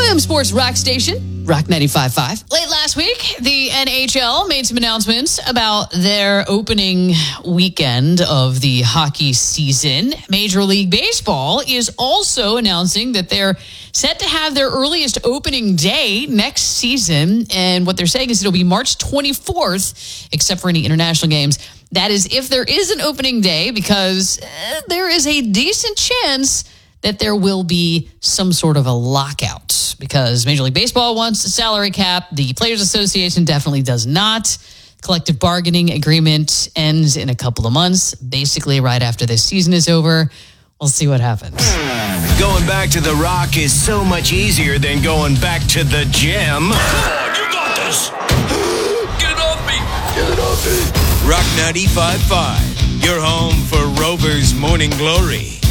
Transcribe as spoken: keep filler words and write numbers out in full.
M Sports Rock Station, Rock ninety-five point five. Late last week, the N H L made some announcements about their opening weekend of the hockey season. Major League Baseball is also announcing that they're set to have their earliest opening day next season. And what they're saying is it'll be March twenty-fourth, except for any international games. That is if there is an opening day, because uh, there is a decent chance that there will be some sort of a lockout, because Major League Baseball wants a salary cap. The Players Association definitely does not. Collective bargaining agreement ends in a couple of months, basically right after this season is over. We'll see what happens. Going back to the Rock is so much easier than going back to the gym. Come on, you got this. Get it off me. Get it off me. Rock ninety-five point five, your home for Rover's Morning Glory.